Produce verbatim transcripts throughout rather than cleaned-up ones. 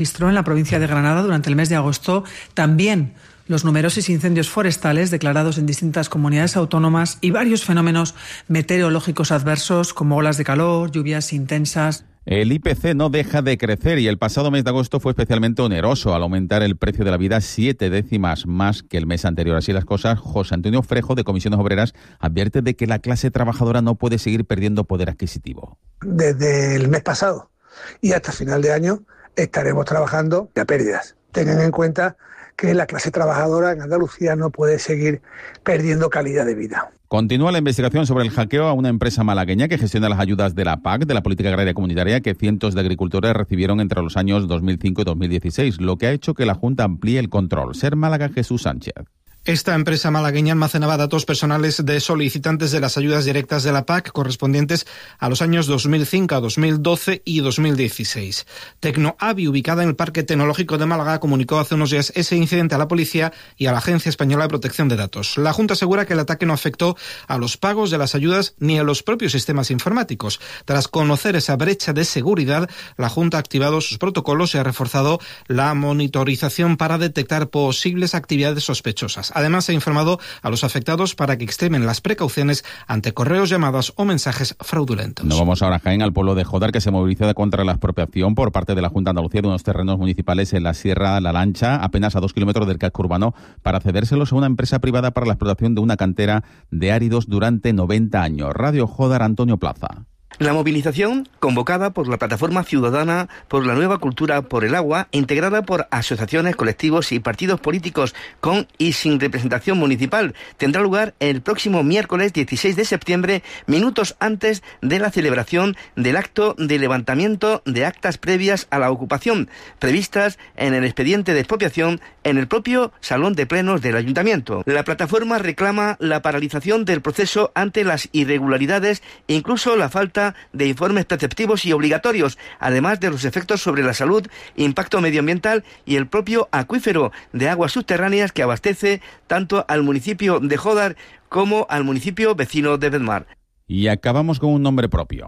Registró en la provincia de Granada durante el mes de agosto también los numerosos incendios forestales declarados en distintas comunidades autónomas y varios fenómenos meteorológicos adversos como olas de calor, lluvias intensas. El I P C no deja de crecer y el pasado mes de agosto fue especialmente oneroso al aumentar el precio de la vida siete décimas más que el mes anterior. Así las cosas, José Antonio Frejo, de Comisiones Obreras, advierte de que la clase trabajadora no puede seguir perdiendo poder adquisitivo. Desde el mes pasado y hasta final de año estaremos trabajando a pérdidas. Tengan en cuenta que la clase trabajadora en Andalucía no puede seguir perdiendo calidad de vida. Continúa la investigación sobre el hackeo a una empresa malagueña que gestiona las ayudas de la P A C, de la Política Agraria Comunitaria, que cientos de agricultores recibieron entre los años dos mil cinco y dos mil dieciséis, lo que ha hecho que la Junta amplíe el control. Ser Málaga, Jesús Sánchez. Esta empresa malagueña almacenaba datos personales de solicitantes de las ayudas directas de la P A C correspondientes a los años dos mil cinco a dos mil doce y dos mil dieciséis. Tecnoavi, ubicada en el Parque Tecnológico de Málaga, comunicó hace unos días ese incidente a la policía y a la Agencia Española de Protección de Datos. La Junta asegura que el ataque no afectó a los pagos de las ayudas ni a los propios sistemas informáticos. Tras conocer esa brecha de seguridad, la Junta ha activado sus protocolos y ha reforzado la monitorización para detectar posibles actividades sospechosas. Además, se ha informado a los afectados para que extremen las precauciones ante correos, llamadas o mensajes fraudulentos. Nos vamos ahora a Jaén, al pueblo de Jodar, que se moviliza contra la expropiación por parte de la Junta de Andalucía de unos terrenos municipales en la Sierra La Lancha, apenas a dos kilómetros del casco urbano, para cedérselos a una empresa privada para la explotación de una cantera de áridos durante noventa años. Radio Jodar, Antonio Plaza. La movilización, convocada por la Plataforma Ciudadana por la Nueva Cultura por el Agua, integrada por asociaciones, colectivos y partidos políticos con y sin representación municipal, tendrá lugar el próximo miércoles dieciséis de septiembre, minutos antes de la celebración del acto de levantamiento de actas previas a la ocupación, previstas en el expediente de expropiación en el propio Salón de Plenos del Ayuntamiento. La plataforma reclama la paralización del proceso ante las irregularidades e incluso la falta de informes preceptivos y obligatorios, además de los efectos sobre la salud, impacto medioambiental y el propio acuífero de aguas subterráneas que abastece tanto al municipio de Jodar como al municipio vecino de Bedmar. Y acabamos con un nombre propio.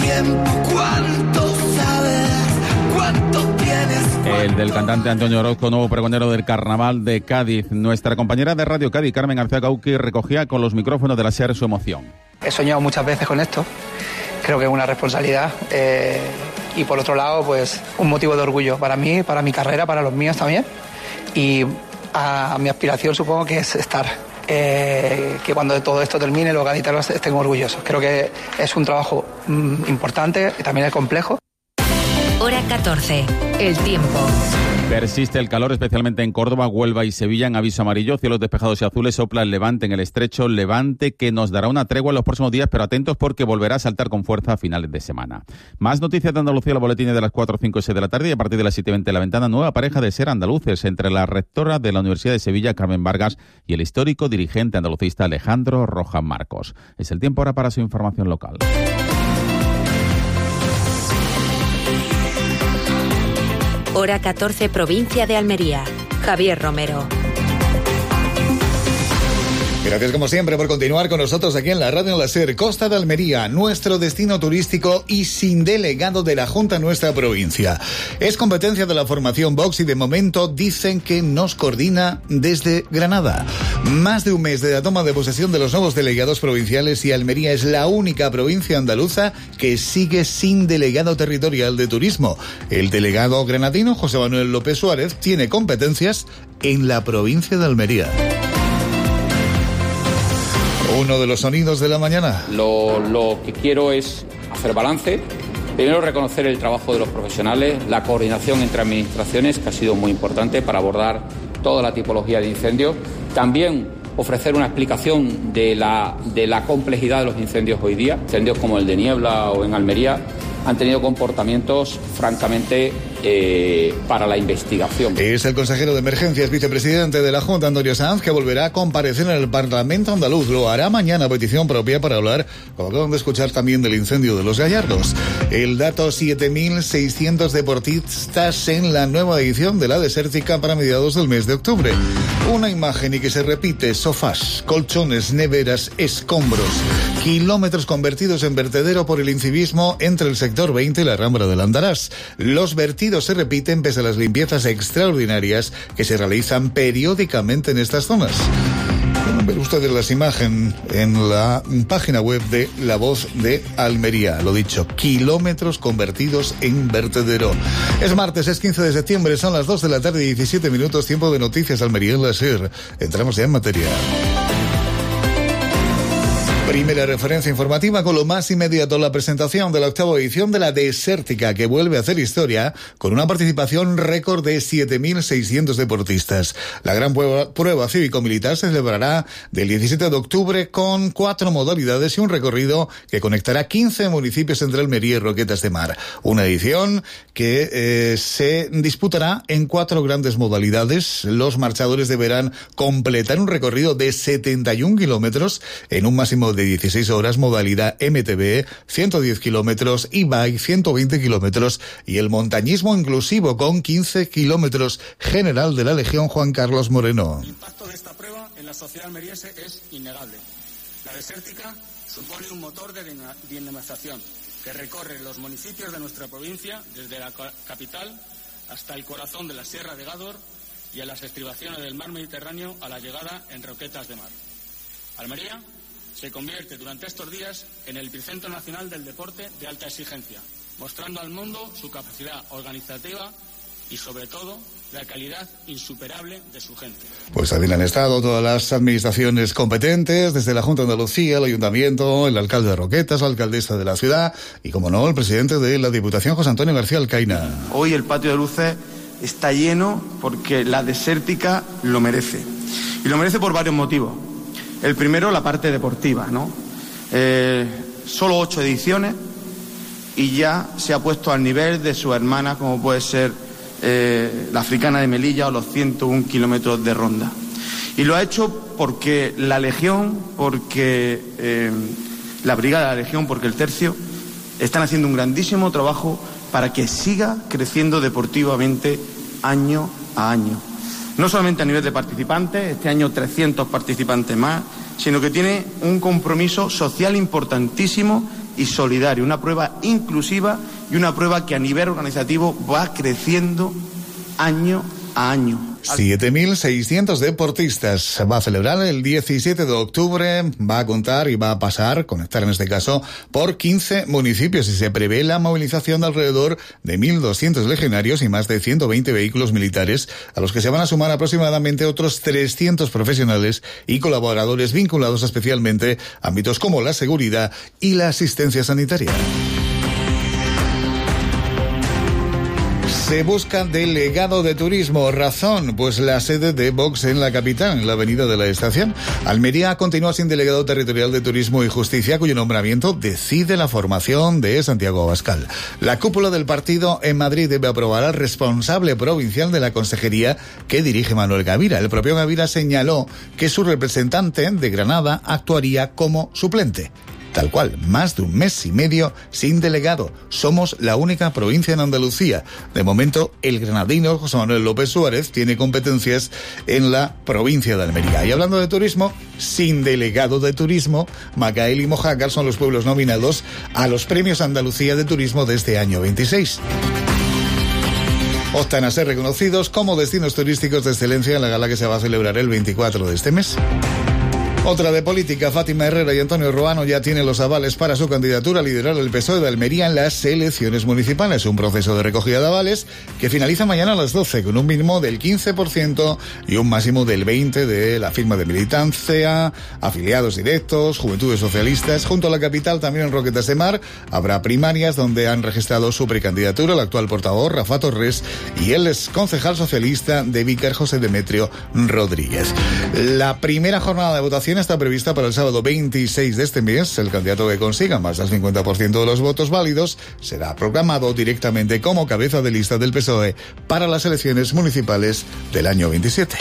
El del cantante Antonio Orozco, nuevo pregonero del Carnaval de Cádiz. Nuestra compañera de Radio Cádiz, Carmen García Cauqui, recogía con los micrófonos de la SER su emoción. He soñado muchas veces con esto. Creo que es una responsabilidad eh, y por otro lado, pues un motivo de orgullo para mí, para mi carrera, para los míos también. Y a, a mi aspiración supongo que es estar, eh, que cuando todo esto termine los gaditanos estén orgullosos. Creo que es un trabajo mm, importante y también es complejo. Hora catorce, el tiempo. Persiste el calor, especialmente en Córdoba, Huelva y Sevilla, en aviso amarillo, cielos despejados y azules, sopla el levante en el estrecho, levante que nos dará una tregua en los próximos días, pero atentos porque volverá a saltar con fuerza a finales de semana. Más noticias de Andalucía, los boletines de las cuatro, cinco y seis de la tarde y a partir de las siete y veinte la ventana, nueva pareja de ser andaluces entre la rectora de la Universidad de Sevilla, Carmen Vargas, y el histórico dirigente andalucista Alejandro Rojas Marcos. Es el tiempo ahora para su información local. Hora catorce, provincia de Almería. Javier Romero. Gracias como siempre por continuar con nosotros aquí en la Radio La SER, Costa de Almería, nuestro destino turístico y sin delegado de la Junta en nuestra provincia. Es competencia de la formación Vox y de momento dicen que nos coordina desde Granada. Más de un mes de la toma de posesión de los nuevos delegados provinciales y Almería es la única provincia andaluza que sigue sin delegado territorial de turismo. El delegado granadino José Manuel López Suárez tiene competencias en la provincia de Almería. Uno de los sonidos de la mañana. Lo, lo que quiero es hacer balance. Primero, reconocer el trabajo de los profesionales, la coordinación entre administraciones, que ha sido muy importante para abordar toda la tipología de incendios. También ofrecer una explicación de la, de la complejidad de los incendios hoy día. Incendios como el de Niebla o en Almería han tenido comportamientos francamente eh, para la investigación. Es el consejero de Emergencias, vicepresidente de la Junta, Antonio Sanz, que volverá a comparecer en el Parlamento andaluz. Lo hará mañana a petición propia para hablar, como acaban de escuchar, también del incendio de Los Gallardos. El dato, siete mil seiscientos deportistas en la nueva edición de la Desértica para mediados del mes de octubre. Una imagen y que se repite: sofás, colchones, neveras, escombros, kilómetros convertidos en vertedero por el incivismo entre el sector sector veinte y la Rambla del Andarás. Los vertidos se repiten pese a las limpiezas extraordinarias que se realizan periódicamente en estas zonas. Pueden ver ustedes las imágenes en la página web de La Voz de Almería. Lo dicho, kilómetros convertidos en vertedero. Es martes, es quince de septiembre, son las dos de la tarde y diecisiete minutos, tiempo de noticias Almería en la SER. Entramos ya en materia. Primera referencia informativa con lo más inmediato, la presentación de la octava edición de la Desértica, que vuelve a hacer historia con una participación récord de siete mil seiscientos deportistas. La gran prueba, prueba cívico-militar se celebrará del diecisiete de octubre con cuatro modalidades y un recorrido que conectará quince municipios entre Almería y Roquetas de Mar. Una edición que eh, se disputará en cuatro grandes modalidades. Los marchadores deberán completar un recorrido de setenta y un kilómetros en un máximo de dieciséis horas, modalidad M T B, ciento diez kilómetros, e-bike, ciento veinte kilómetros y el montañismo inclusivo con quince kilómetros. General de la Legión, Juan Carlos Moreno. El impacto de esta prueba en la sociedad almeriense es innegable. La Desértica supone un motor de dinamización que recorre los municipios de nuestra provincia, desde la capital hasta el corazón de la Sierra de Gádor y a las estribaciones del mar Mediterráneo a la llegada en Roquetas de Mar. Almería se convierte durante estos días en el epicentro nacional del deporte de alta exigencia, mostrando al mundo su capacidad organizativa y, sobre todo, la calidad insuperable de su gente. Pues también han estado todas las administraciones competentes, desde la Junta de Andalucía, el Ayuntamiento, el alcalde de Roquetas, la alcaldesa de la ciudad y, como no, el presidente de la Diputación, José Antonio García Alcaina. Hoy el patio de luces está lleno porque la Desértica lo merece. Y lo merece por varios motivos. El primero, la parte deportiva, ¿no? Eh, solo ocho ediciones y ya se ha puesto al nivel de sus hermanas, como puede ser eh, la Africana de Melilla o los ciento un kilómetros de Ronda. Y lo ha hecho porque la Legión, porque eh, la Brigada de la Legión, porque el Tercio, están haciendo un grandísimo trabajo para que siga creciendo deportivamente año a año. No solamente a nivel de participantes, este año trescientos participantes más, sino que tiene un compromiso social importantísimo y solidario, una prueba inclusiva y una prueba que a nivel organizativo va creciendo año a año. siete mil seiscientos deportistas. Va a celebrar el diecisiete de octubre, va a contar y va a pasar, conectar en este caso, por quince municipios y se prevé la movilización de alrededor de mil doscientos legionarios y más de ciento veinte vehículos militares, a los que se van a sumar aproximadamente otros trescientos profesionales y colaboradores vinculados especialmente a ámbitos como la seguridad y la asistencia sanitaria. Se busca delegado de turismo. Razón, pues la sede de Vox en la capital, en la avenida de la Estación. Almería continúa sin delegado territorial de Turismo y Justicia, cuyo nombramiento decide la formación de Santiago Abascal. La cúpula del partido en Madrid debe aprobar al responsable provincial de la consejería que dirige Manuel Gavira. El propio Gavira señaló que su representante de Granada actuaría como suplente. Tal cual, más de un mes y medio sin delegado. Somos la única provincia en Andalucía. De momento, el granadino José Manuel López Suárez tiene competencias en la provincia de Almería. Y hablando de turismo, sin delegado de turismo, Macael y Mojácar son los pueblos nominados a los Premios Andalucía de Turismo de este año veintiséis. Optan a ser reconocidos como destinos turísticos de excelencia en la gala que se va a celebrar el veinticuatro de este mes. Otra de política, Fátima Herrera y Antonio Ruano ya tienen los avales para su candidatura a liderar el P S O E de Almería en las elecciones municipales. Un proceso de recogida de avales que finaliza mañana a las doce con un mínimo del quince por ciento y un máximo del veinte por ciento de la firma de militancia, afiliados directos, Juventudes Socialistas. Junto a la capital, también en Roquetas de Mar, habrá primarias donde han registrado su precandidatura el actual portavoz Rafa Torres y el ex concejal socialista de Vícar, José Demetrio Rodríguez. La primera jornada de votación está prevista para el sábado veintiséis de este mes. El candidato que consiga más del cincuenta por ciento de los votos válidos será proclamado directamente como cabeza de lista del P S O E para las elecciones municipales del año veintisiete.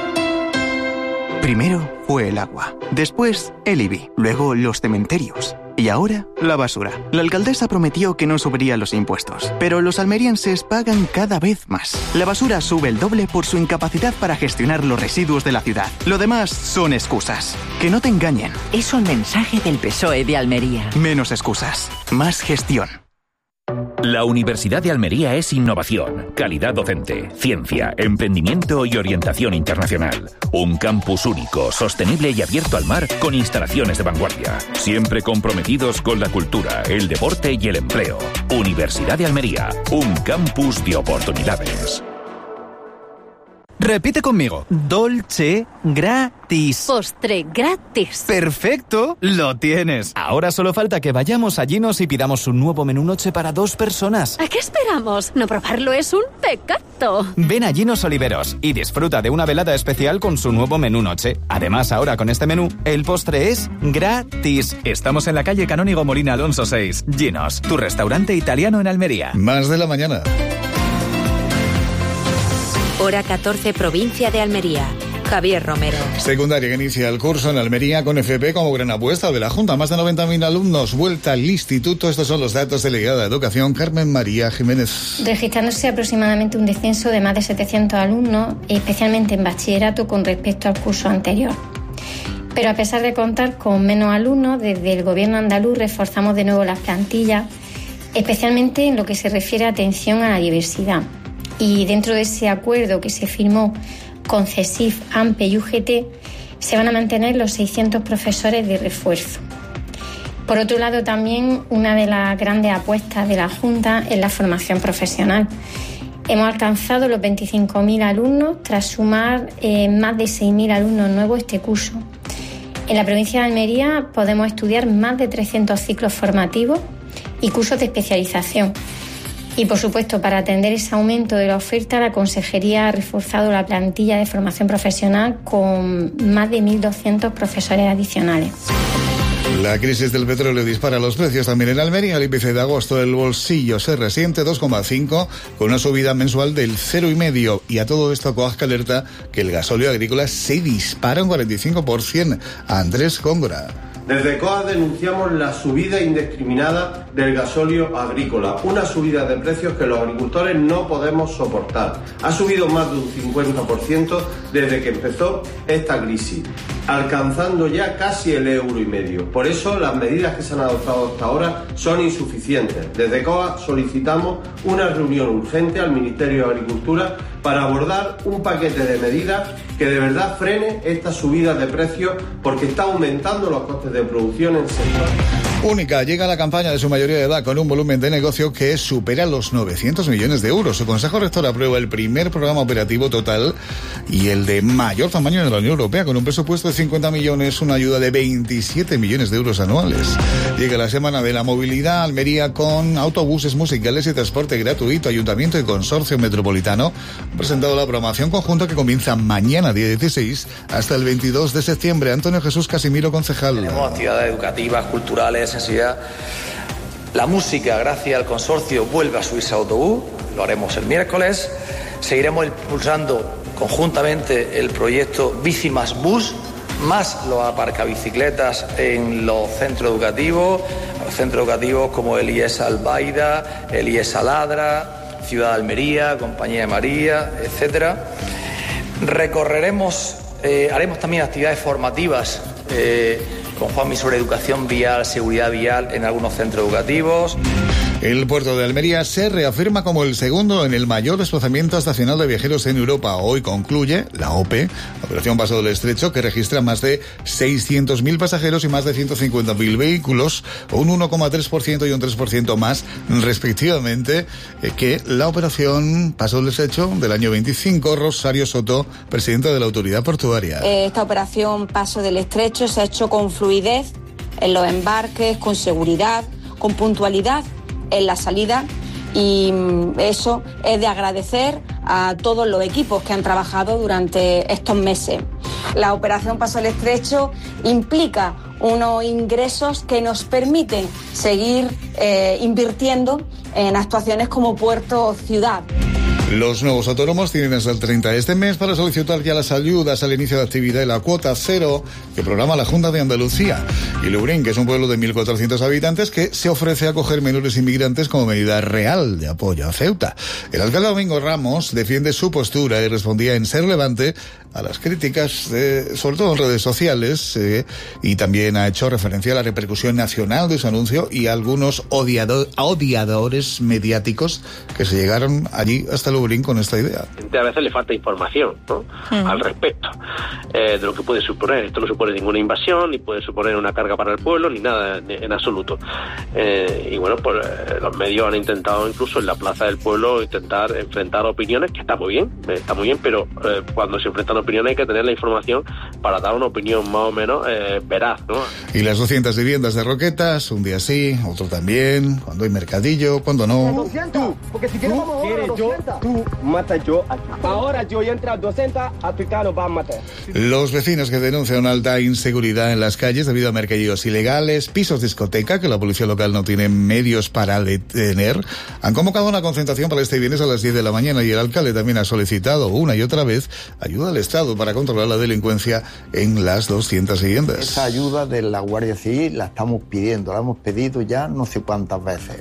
Primero fue el agua, después el I B I, luego los cementerios. Y ahora, la basura. La alcaldesa prometió que no subirían los impuestos, pero los almerienses pagan cada vez más. La basura sube el doble por su incapacidad para gestionar los residuos de la ciudad. Lo demás son excusas. Que no te engañen. Es un mensaje del P S O E de Almería. Menos excusas, más gestión. La Universidad de Almería es innovación, calidad docente, ciencia, emprendimiento y orientación internacional. Un campus único, sostenible y abierto al mar con instalaciones de vanguardia. Siempre comprometidos con la cultura, el deporte y el empleo. Universidad de Almería, un campus de oportunidades. Repite conmigo. Dolce gratis. Postre gratis. ¡Perfecto! ¡Lo tienes! Ahora solo falta que vayamos a Ginos y pidamos un nuevo menú noche para dos personas. ¿A qué esperamos? No probarlo es un pecado. Ven a Ginos Oliveros y disfruta de una velada especial con su nuevo menú noche. Además, ahora con este menú, el postre es gratis. Estamos en la calle Canónigo Molina Alonso seis. Ginos, tu restaurante italiano en Almería. Más de la mañana. Hora catorce, provincia de Almería. Javier Romero. Secundaria que inicia el curso en Almería con F P como gran apuesta de la Junta. Más de noventa mil alumnos, vuelta al instituto. Estos son los datos de delegada de Educación, Carmen María Jiménez. Registrándose aproximadamente un descenso de más de setecientos alumnos, especialmente en bachillerato con respecto al curso anterior. Pero a pesar de contar con menos alumnos, desde el Gobierno andaluz reforzamos de nuevo las plantillas, especialmente en lo que se refiere a atención a la diversidad. Y dentro de ese acuerdo que se firmó con CESIF, AMPE y U G T, se van a mantener los seiscientos profesores de refuerzo. Por otro lado, también una de las grandes apuestas de la Junta es la formación profesional. Hemos alcanzado los veinticinco mil alumnos tras sumar eh, más de seis mil alumnos nuevos este curso. En la provincia de Almería podemos estudiar más de trescientos ciclos formativos y cursos de especialización. Y, por supuesto, para atender ese aumento de la oferta, la Consejería ha reforzado la plantilla de formación profesional con más de mil doscientos profesores adicionales. La crisis del petróleo dispara los precios también en Almería. El índice de agosto el bolsillo se resiente dos coma cinco con una subida mensual del cero coma cinco. Y a todo esto Coag alerta que el gasóleo agrícola se dispara un cuarenta y cinco por ciento. Andrés Góngora. Desde COAG denunciamos la subida indiscriminada del gasóleo agrícola, una subida de precios que los agricultores no podemos soportar. Ha subido más de un cincuenta por ciento desde que empezó esta crisis, alcanzando ya casi el euro y medio. Por eso las medidas que se han adoptado hasta ahora son insuficientes. Desde COAG solicitamos una reunión urgente al Ministerio de Agricultura para abordar un paquete de medidas que de verdad frene esta subida de precios, porque está aumentando los costes de producción en sector. Única llega a la campaña de su mayoría de edad con un volumen de negocio que supera los novecientos millones de euros. Su Consejo Rector aprueba el primer programa operativo total y el de mayor tamaño de la Unión Europea, con un presupuesto de cincuenta millones, una ayuda de veintisiete millones de euros anuales. Llega la Semana de la Movilidad Almería con autobuses musicales y transporte gratuito. Ayuntamiento y Consorcio Metropolitano han presentado la programación conjunta que comienza mañana, día dieciséis, hasta el veintidós de septiembre. Antonio Jesús Casimiro, concejal. Tenemos actividades educativas, culturales, sensibilidad. La música, gracias al consorcio, vuelve a subirse a autobús, lo haremos el miércoles. Seguiremos impulsando conjuntamente el proyecto Bici más Bus, más los aparcabicicletas en los centros educativos, los centros educativos como el I E S Albaida, el I E S Aladra, Ciudad de Almería, Compañía de María, etcétera. Recorreremos, eh, haremos también actividades formativas eh, con Juanmi sobre educación vial, seguridad vial en algunos centros educativos. El puerto de Almería se reafirma como el segundo en el mayor desplazamiento estacional de viajeros en Europa. Hoy concluye la O P E, la Operación Paso del Estrecho, que registra más de seiscientos mil pasajeros y más de ciento cincuenta mil vehículos, un uno coma tres por ciento y un tres por ciento más, respectivamente, que la Operación Paso del Estrecho del año veinticinco. Rosario Soto, presidenta de la Autoridad Portuaria. Esta Operación Paso del Estrecho se ha hecho con fluidez en los embarques, con seguridad, con puntualidad en la salida, y eso es de agradecer a todos los equipos que han trabajado durante estos meses. La Operación Paso del Estrecho implica unos ingresos que nos permiten seguir eh, invirtiendo en actuaciones como Puerto Ciudad. Los nuevos autónomos tienen hasta el treinta de este mes para solicitar ya las ayudas al inicio de actividad de la cuota cero que programa la Junta de Andalucía. Y Lurín, que es un pueblo de mil cuatrocientos habitantes que se ofrece a acoger menores inmigrantes como medida real de apoyo a Ceuta. El alcalde Domingo Ramos defiende su postura y respondía en Ser Levante a las críticas, eh, sobre todo en redes sociales, eh, y también ha hecho referencia a la repercusión nacional de su anuncio y a algunos odiado, odiadores mediáticos que se llegaron allí hasta Lurín con esta idea. A veces le falta información, ¿no? Uh-huh. Al respecto eh, de lo que puede suponer. Esto no supone ninguna invasión, ni puede suponer una carga para el pueblo, ni nada en, en absoluto. Eh, y bueno, pues eh, los medios han intentado incluso en la plaza del pueblo intentar enfrentar opiniones, que está muy bien, eh, está muy bien, pero eh, cuando se enfrentan opiniones hay que tener la información para dar una opinión más o menos eh, veraz, ¿no? Y las doscientas viviendas de Roquetas, un día sí, otro también, cuando hay mercadillo, cuando no. Tú, porque si quieres vamos ahora a doscientas. Tú matas yo aquí. Ahora yo ya entro a doscientas, africanos van a matar. Los vecinos que denuncian una alta inseguridad en las calles debido a mercadillos ilegales, pisos discoteca que la policía local no tiene medios para detener, han convocado una concentración para este viernes a las diez de la mañana y el alcalde también ha solicitado una y otra vez ayuda al Estado para controlar la delincuencia en las doscientas viviendas. Esa ayuda de la Guardia Civil la estamos pidiendo, la hemos pedido ya no sé cuántas veces.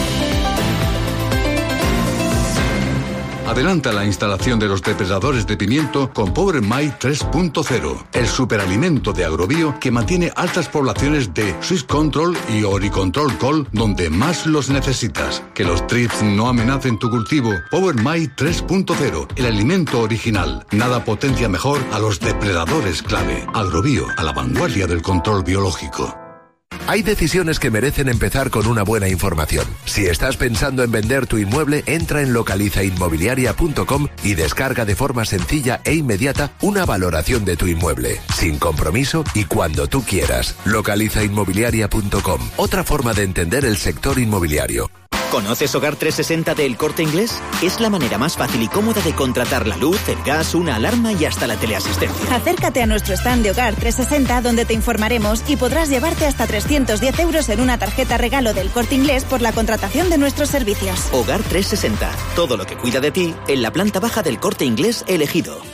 Adelanta la instalación de los depredadores de pimiento con Power My tres punto cero, el superalimento de Agrobio que mantiene altas poblaciones de Swiss Control y Oricontrol Col donde más los necesitas. Que los trips no amenacen tu cultivo. Power My tres punto cero, el alimento original. Nada potencia mejor a los depredadores clave. Agrobio, a la vanguardia del control biológico. Hay decisiones que merecen empezar con una buena información. Si estás pensando en vender tu inmueble, entra en localiza inmobiliaria punto com y descarga de forma sencilla e inmediata una valoración de tu inmueble, sin compromiso y cuando tú quieras. localiza inmobiliaria punto com, otra forma de entender el sector inmobiliario. ¿Conoces Hogar trescientos sesenta de El Corte Inglés? Es la manera más fácil y cómoda de contratar la luz, el gas, una alarma y hasta la teleasistencia. Acércate a nuestro stand de Hogar trescientos sesenta donde te informaremos y podrás llevarte hasta trescientos diez euros en una tarjeta regalo del Corte Inglés por la contratación de nuestros servicios. Hogar trescientos sesenta. Todo lo que cuida de ti en la planta baja del Corte Inglés elegido.